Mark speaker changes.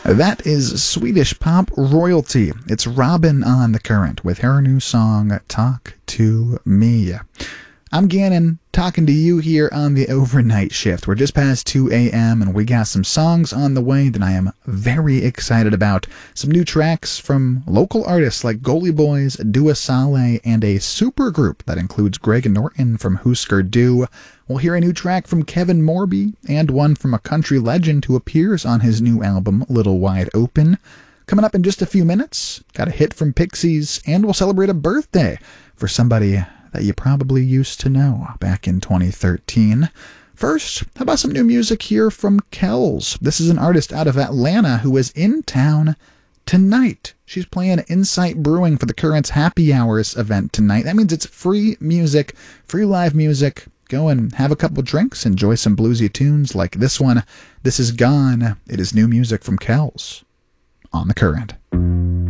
Speaker 1: That is Swedish pop royalty. It's Robin on the Current with her new song, Talk to Me. I'm Gannon, talking to you here on the overnight shift. We're just past 2 a.m. and we got some songs on the way that I am very excited about. Some new tracks from local artists like Goalie Boys, Dua Saleh, and a super group that includes Greg Norton from Husker Du. We'll hear a new track from Kevin Morby and one from a country legend who appears on his new album, Little Wide Open. Coming up in just a few minutes, got a hit from Pixies, and we'll celebrate a birthday for somebody that you probably used to know back in 2013. First, how about some new music here from Kells? This is an artist out of Atlanta who is in town tonight. She's playing Insight Brewing for the Current's Happy Hours event tonight. That means it's free music, free live music. Go and have a couple drinks, enjoy some bluesy tunes like this one. This is Gone. It is new music from Kells on the Current.